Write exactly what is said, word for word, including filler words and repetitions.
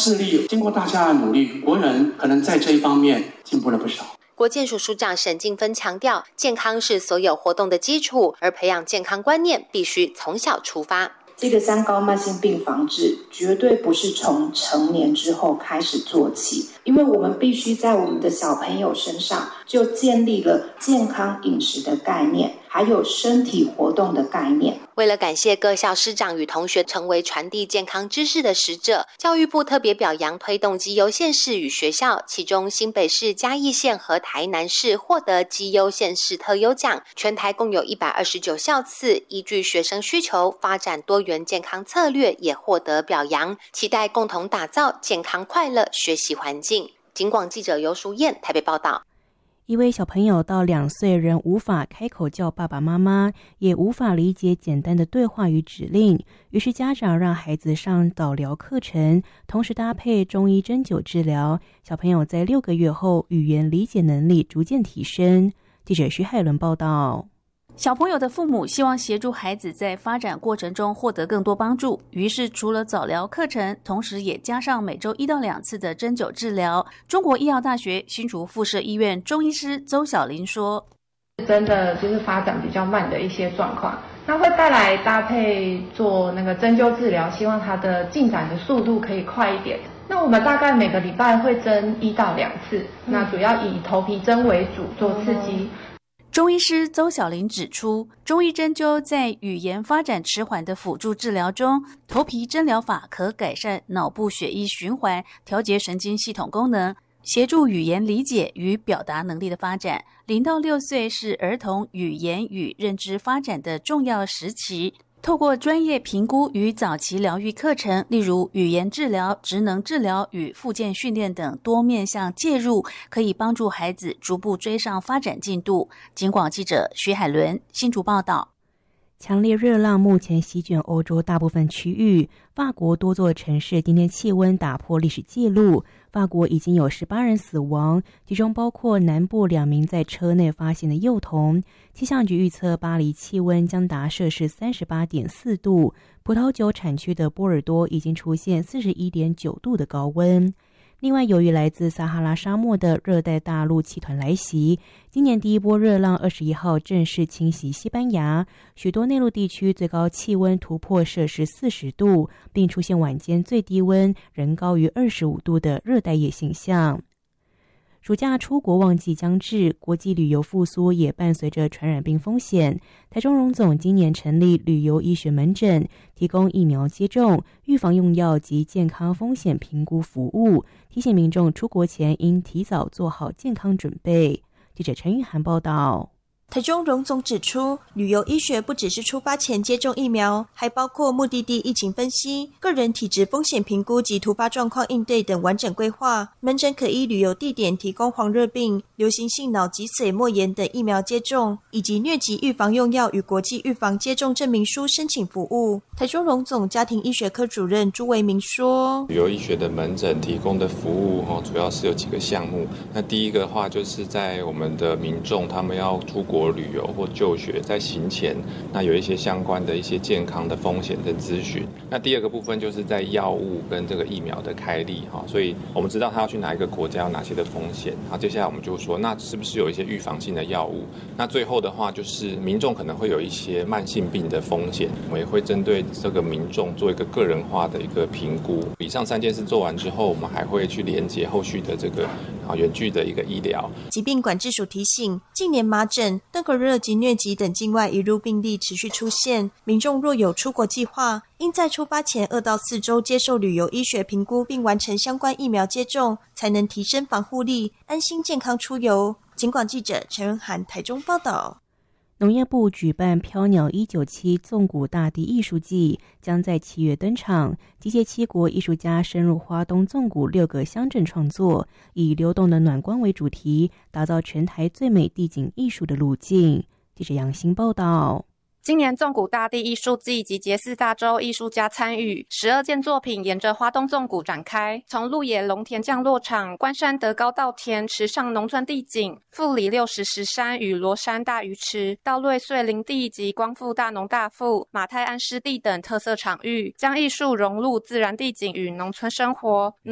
视力，经过大家的努力，国人可能在这一方面进步了不少。 国健署署长沈静芬强调，健康是所有活动的基础，而培养健康观念必须从小出发。 这个三高慢性病防治绝对不是从成年之后开始做起，因为我们必须在我们的小朋友身上就建立了健康饮食的概念，还有身体活动的概念。 为了感谢各校师长与同学成为传递健康知识的使者，教育部特别表扬推动绩优县市与学校，其中新北市、嘉义县和台南市获得绩优县市特优奖，全台共有一百二十九校次，依据学生需求发展多元健康策略也获得表扬，期待共同打造健康快乐学习环境。警广记者游淑燕台北报道。 一位小朋友到两岁仍无法开口叫爸爸妈妈，也无法理解简单的对话与指令，于是家长让孩子上早疗课程，同时搭配中医针灸治疗。小朋友在六个月后，语言理解能力逐渐提升。记者徐海伦报道。 小朋友的父母希望协助孩子在发展过程中获得更多帮助，于是除了早疗课程，同时也加上每周一到两次的针灸治疗。中国医药大学新竹附设医院中医师周小玲说， 真的就是发展比较慢的一些状况，那会带来搭配做那个针灸治疗，希望它的进展的速度可以快一点。那我们大概每个礼拜会针一到两次，那主要以头皮针为主做刺激。 中医师周小玲指出，中医针灸在语言发展迟缓的辅助治疗中，头皮针疗法可改善脑部血液循环，调节神经系统功能，协助语言理解与表达能力的发展。零到六岁是儿童语言与认知发展的重要时期。透过专业评估与早期疗愈课程，例如语言治疗、职能治疗与复健训练等多面向介入，可以帮助孩子逐步追上发展进度。警广记者徐海伦新竹报道。 强烈热浪目前席卷欧洲大部分区域，法国多座城市今天气温打破历史纪录，法国已经有十八人死亡，其中包括南部两名在车内发现的幼童。气象局预测巴黎气温将达摄氏 三十八点四 度，葡萄酒产区的波尔多已经出现 四十一点九 度的高温。另外，由于来自撒哈拉沙漠的热带大陆气团来袭，今年第一波热浪二十一号正式侵袭西班牙，许多内陆地区最高气温突破摄氏四十度，并出现晚间最低温仍高于二十五度的热带夜现象。暑假出国旺季将至，国际旅游复苏也伴随着传染病风险。台中荣总今年成立旅游医学门诊，提供疫苗接种、预防用药及健康风险评估服务，提醒民众出国前应提早做好健康准备。记者陈玉涵报道。 台中荣总指出，旅游医学不只是出发前接种疫苗，还包括目的地疫情分析、个人体质风险评估及突发状况应对等完整规划。门诊可依旅游地点提供黄热病、流行性脑脊髓膜炎等疫苗接种，以及疟疾预防用药与国际预防接种证明书申请服务。台中荣总家庭医学科主任朱维明说， 旅游医学的门诊提供的服务主要是有几个项目。那第一个的话，就是在我们的民众他们要出国旅游或就学，在行前那有一些相关的一些健康的风险的咨询。那第二个部分就是在药物跟这个疫苗的开立，所以我们知道他要去哪一个国家有哪些的风险。好，接下来我们就说，那是不是有一些预防性的药物？那最后的话就是民众可能会有一些慢性病的风险，我们也会针对这个民众做一个个人化的一个评估。以上三件事做完之后，我们还会去连结后续的这个啊远距的一个医疗。 疾病管制署提醒，近年麻疹、登革热及疟疾等境外移入病例持续出现，民众若有出国计划，应在出发前二到四周接受旅游医学评估，并完成相关疫苗接种，才能提升防护力，安心健康出游。警广记者陈仁涵台中报道。 农业部举办飘鸟一九七纵谷大地艺术季，将在七月登场，集结七国艺术家深入花东纵谷六个乡镇创作，以流动的暖光为主题，打造全台最美地景艺术的路径。记者杨欣报道。 今年纵谷大地艺术季集结四大洲艺术家参与，十二件作品沿着花东纵谷展开，从鹿野龙田降落场、关山德高稻田池上农村地景、富里六十石山与罗山大鱼池，到瑞穗林地及光复大农大富、马太安湿地等特色场域，将艺术融入自然地景与农村生活。